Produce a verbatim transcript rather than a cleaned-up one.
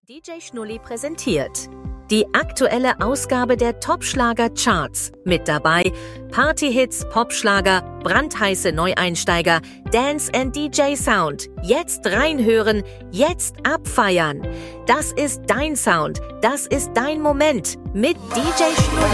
D J Schnulli präsentiert die aktuelle Ausgabe der Top-Schlager-Charts. Mit dabei Party-Hits, Popschlager, brandheiße Neueinsteiger, Dance and D J Sound. Jetzt reinhören, jetzt abfeiern. Das ist dein Sound, das ist dein Moment mit D J Schnulli.